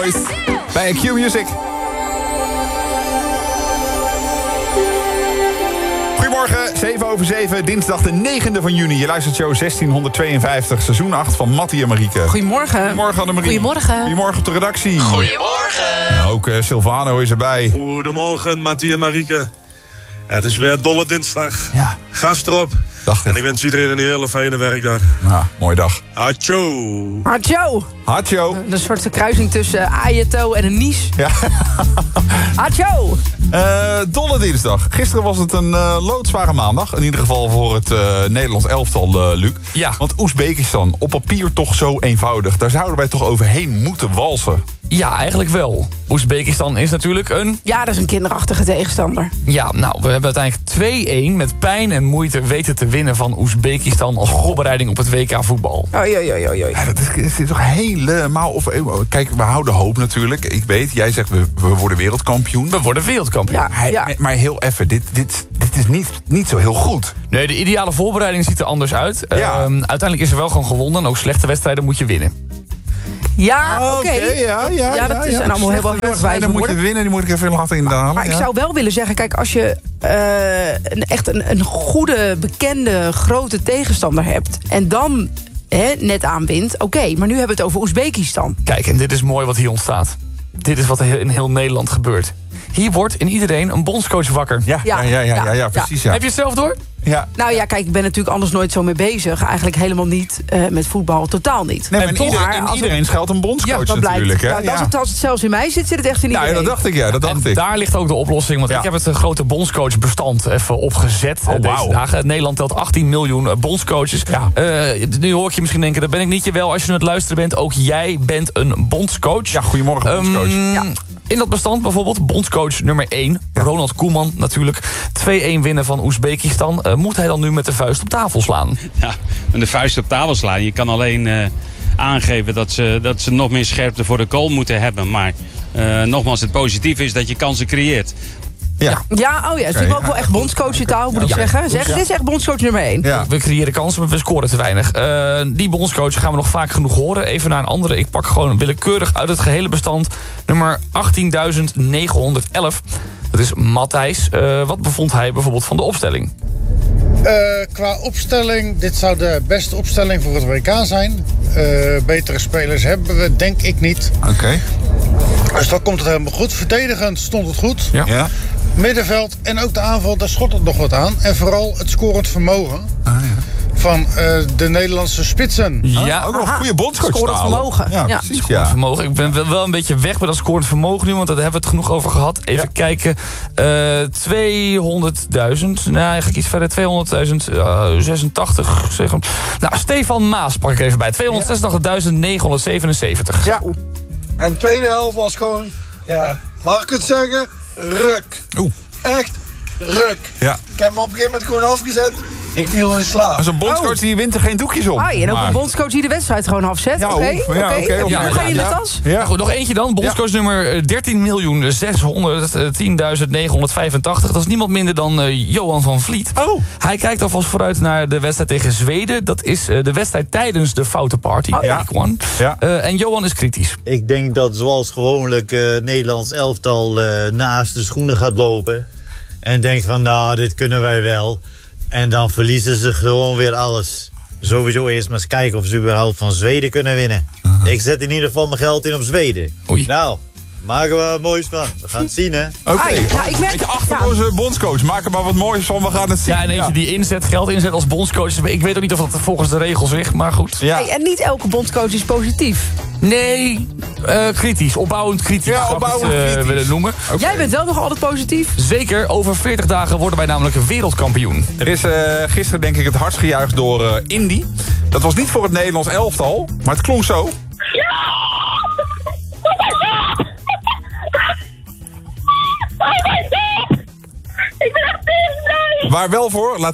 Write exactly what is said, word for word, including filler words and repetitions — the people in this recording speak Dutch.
Bij Q Music. Goedemorgen, zeven over zeven, dinsdag de negende van juni. Je luistert show zestienhonderdtweeënvijftig, seizoen acht van Mattie en Marieke. Goedemorgen. Goedemorgen, Annemarie. Goedemorgen. Goedemorgen op de redactie. Goedemorgen. En ook uh, Silvano is erbij. Goedemorgen, Mattie en Marieke. Ja, het is weer dolle dinsdag. Ja. Gas erop. Dag. En ik wens iedereen een hele fijne werkdag. Ah, mooie dag. Hacho. Hacho. Hacho. Een soort kruising tussen Ayato en een Nies. Ja. Hacho. Uh, dolle dinsdag. Gisteren was het een uh, loodzware maandag. In ieder geval voor het uh, Nederlands elftal, uh, Luc. Ja. Want Oezbekistan, op papier toch zo eenvoudig. Daar zouden wij toch overheen moeten walsen. Ja, eigenlijk wel. Oezbekistan is natuurlijk een... Ja, dat is een kinderachtige tegenstander. Ja, nou, we hebben uiteindelijk twee-één met pijn en moeite weten te winnen van Oezbekistan als voorbereiding op het W K voetbal. Oei, oei, oei, oei. Ja, dat is, dat is toch helemaal... Of, kijk, we houden hoop natuurlijk. Ik weet, jij zegt we, we worden wereldkampioen. We worden wereldkampioen. Ja, Hij, ja. Maar heel even, dit, dit, dit is niet, niet zo heel goed. Nee, de ideale voorbereiding ziet er anders uit. Ja. Um, uiteindelijk is er wel gewoon gewonnen en ook slechte wedstrijden moet je winnen. Ja, oké. Okay, ja, ja, Ja, dat ja, is ja. een allemaal heel wel heel erg wijze Dan moet je woorden. winnen, die moet ik even laten inhalen. Maar ik ja. zou wel willen zeggen, kijk, als je uh, een, echt een, een goede, bekende, grote tegenstander hebt en dan hè, net aanwint, oké. Okay, maar nu hebben we het over Oezbekistan. Kijk, en dit is mooi wat hier ontstaat. Dit is wat er in heel Nederland gebeurt. Hier wordt in iedereen een bondscoach wakker. Ja, ja, ja, ja, ja, ja, precies. Ja. Heb je het zelf door? Ja. Nou ja, kijk, ik ben natuurlijk anders nooit zo mee bezig. Eigenlijk helemaal niet uh, met voetbal, totaal niet. Nee, en maar toch iedereen, maar, en als iedereen het, scheldt een bondscoach ja, dat natuurlijk. blijkt. Hè? Nou, Ja. als, het, als het zelfs in mij zit, zit het echt in Nou, iedereen. ja, dat dacht ik, ja, dat dacht en ik. daar ligt ook de oplossing. Want Ja. ik heb het grote bondscoachbestand even opgezet Oh, deze wauw. dagen. Nederland telt achttien miljoen bondscoaches. Ja. Uh, nu hoor ik je misschien denken, dat ben ik niet. Jawel, als je aan het luisteren bent, ook jij bent een bondscoach. Ja, goedemorgen, bondscoach. Um, Ja. In dat bestand bijvoorbeeld bondscoach nummer één. Ja. Ronald Koeman natuurlijk. twee-één winnen van Oezbekistan. Uh, moet hij dan nu met de vuist op tafel slaan? Ja, met de vuist op tafel slaan. Je kan alleen uh, aangeven dat ze, dat ze nog meer scherpte voor de goal moeten hebben. Maar uh, nogmaals, het positieve is dat je kansen creëert. Ja. Ja, oh ja, het is Oké. ook wel echt bondscoachentaal, moet ik Ja. zeggen. Zeg, Ja. dit is echt bondscoach nummer één. Ja. We creëren kansen, maar we scoren te weinig. Uh, die bondscoach gaan we nog vaak genoeg horen. Even naar een andere. Ik pak gewoon willekeurig uit het gehele bestand. Nummer achttienduizend negenhonderdelf. Dat is Matthijs. Uh, wat bevond hij bijvoorbeeld van de opstelling? Uh, qua opstelling, dit zou de beste opstelling voor het W K zijn. Uh, betere spelers hebben we, denk ik niet. Oké. Okay. Dus dan komt het helemaal goed. Verdedigend stond het goed. Ja. Ja. Middenveld en ook de aanval, daar schot het nog wat aan. En vooral het scorend vermogen Ah, ja. van uh, de Nederlandse spitsen. Ja, Ook nog een goede bondscoach. Scorend talen. vermogen. Ja, Ja. precies. Scorend Ja. vermogen. Ik ben wel- wel een beetje weg bij dat scorend vermogen nu, want daar hebben we het genoeg over gehad. Even Ja. kijken. Uh, tweehonderdduizend. Nou, eigenlijk iets verder. tweehonderdduizend zesentachtig. Zeg. Nou, Stefan Maas pak ik even bij. tweehonderdzesentachtigduizend negenhonderdzevenenzeventig. Ja. En de tweede helft was gewoon, ja, mag ik het zeggen? Ruk. Oeh. Echt ruk. Ja. Ik heb hem op een gegeven moment gewoon afgezet. Ik viel in slaap. Als een bondscoach Oh. die wint er geen doekjes om. Ah, en ook Maar- een bondscoach die de wedstrijd gewoon afzet. Ja, Oké, oef. oké. Ja, oké, Heb je oké. nog één in de Ja. tas? Ja. Nou goed, nog eentje dan. Bondscoach nummer dertien miljoen zeshonderdtienduizend negenhonderdvijfentachtig. Dat is niemand minder dan uh, Johan van Vliet. Oh. Hij kijkt alvast vooruit naar de wedstrijd tegen Zweden. Dat is uh, de wedstrijd tijdens de Foute Party. ja. Week one. Ja. Uh, en Johan is kritisch. Ik denk dat zoals gewoonlijk uh, Nederlands elftal uh, naast de schoenen gaat lopen. En denkt van, nou, dit kunnen wij wel. En dan verliezen ze gewoon weer alles. Sowieso eerst maar eens kijken of ze überhaupt van Zweden kunnen winnen. Uh-huh. Ik zet in ieder geval mijn geld in op Zweden. Oei. Nou, maken we er moois van. We gaan het zien, hè. Oké. Ah, ja, ik merk- Beetje achterloze bondscoach. Maak er maar wat moois van. We gaan het zien. Ja, en eentje die inzet, geld inzet als bondscoach. Ik weet ook niet of dat volgens de regels ligt, maar goed. Ja. Hey, en niet elke bondscoach is positief. Nee, uh, kritisch. Opbouwend kritisch. Ja, zou ik opbouwend het, uh, kritisch. willen noemen. Jij bent wel nog altijd positief. Zeker, over veertig dagen worden wij namelijk een wereldkampioen. Er is uh, gisteren denk ik het hardst gejuicht door uh, Indy. Dat was niet voor het Nederlands elftal, maar het klonk zo. Ik ben echt blij! Waar wel voor, laat